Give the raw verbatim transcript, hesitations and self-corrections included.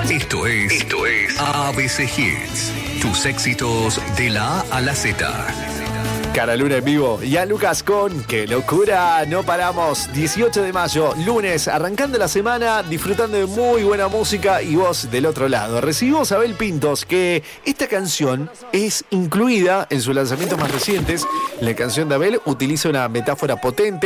Esto es, esto es A B C Hits. Tus éxitos de la A a la Z. Cara Luna en vivo. Y a Lucas con ¡Qué locura! No paramos. dieciocho de mayo, lunes, arrancando la semana, disfrutando de muy buena música y vos del otro lado. Recibimos a Abel Pintos, que esta canción es incluida en sus lanzamientos más recientes. La canción de Abel utiliza una metáfora potente